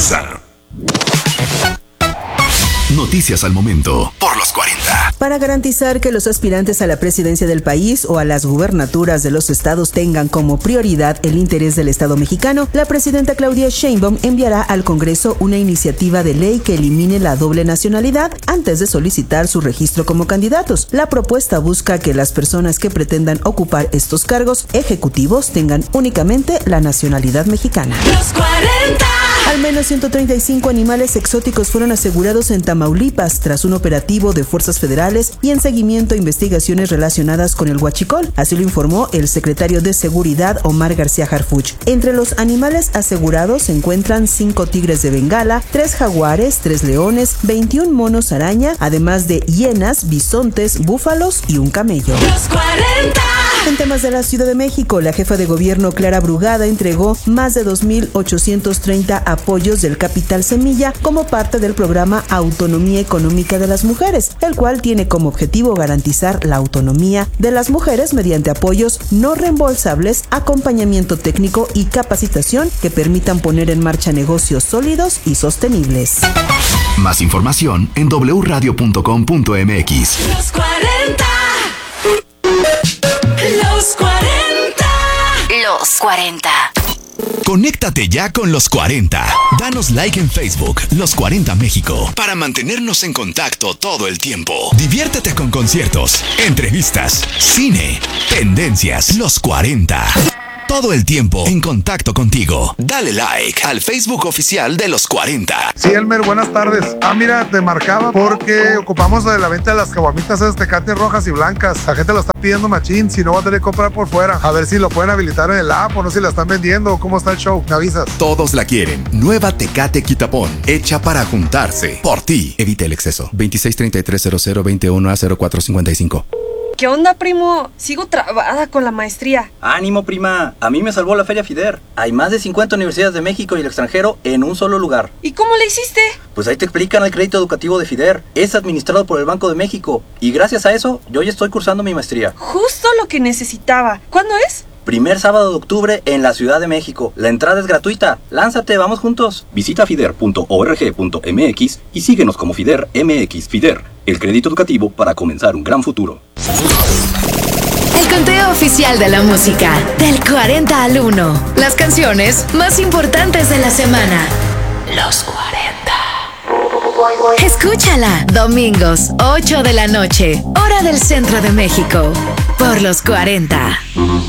Tusa. Noticias al momento por los 40. Para garantizar que los aspirantes a la presidencia del país o a las gubernaturas de los estados tengan como prioridad el interés del Estado mexicano, la presidenta Claudia Sheinbaum enviará al Congreso una iniciativa de ley que elimine la doble nacionalidad antes de solicitar su registro como candidatos. La propuesta busca que las personas que pretendan ocupar estos cargos ejecutivos tengan únicamente la nacionalidad mexicana. Los 40. Al menos 135 animales exóticos fueron asegurados en Tamaulipas tras un operativo de fuerzas federales y en seguimiento a investigaciones relacionadas con el huachicol. Así lo informó el secretario de Seguridad, Omar García Harfuch. Entre los animales asegurados se encuentran 5 tigres de Bengala, 3 jaguares, 3 leones, 21 monos araña, además de hienas, bisontes, búfalos y un camello. Los 40. En temas de la Ciudad de México, la jefa de gobierno Clara Brugada entregó más de 2,830 apoyos del Capital Semilla como parte del programa Autonomía Económica de las Mujeres, el cual tiene como objetivo garantizar la autonomía de las mujeres mediante apoyos no reembolsables, acompañamiento técnico y capacitación que permitan poner en marcha negocios sólidos y sostenibles. Más información en wradio.com.mx. Los 40. Los 40. Los 40. Conéctate ya con los 40. Danos like en Facebook, Los 40 México, para mantenernos en contacto todo el tiempo. Diviértete con conciertos, entrevistas, cine, tendencias. Los 40. Todo el tiempo en contacto contigo. Dale like al Facebook oficial de Los 40. Sí, Elmer, buenas tardes. Mira, te marcaba porque ocupamos de la venta de las caguamitas esas Tecate rojas y blancas. La gente lo está pidiendo machín, si no va a tener que comprar por fuera. A ver si lo pueden habilitar en el app o no, si la están vendiendo. ¿Cómo está el show? ¿Me avisas? Todos la quieren. Nueva Tecate Quitapón, hecha para juntarse. Por ti. Evita el exceso. 26330021A0455. ¿Qué onda, primo? Sigo trabada con la maestría. Ánimo, prima. A mí me salvó la Feria FIDER. Hay más de 50 universidades de México y el extranjero en un solo lugar. ¿Y cómo le hiciste? Pues ahí te explican el crédito educativo de FIDER. Es administrado por el Banco de México. Y gracias a eso, yo ya estoy cursando mi maestría. Justo lo que necesitaba. ¿Cuándo es? Primer sábado de octubre en la Ciudad de México. La entrada es gratuita. Lánzate, vamos juntos. Visita fider.org.mx y síguenos como FIDER MX. FIDER, el crédito educativo para comenzar un gran futuro. El conteo oficial de la música, del 40 al 1. Las canciones más importantes de la semana. Los 40. Escúchala, domingos, 8 de la noche, hora del centro de México, por Los 40.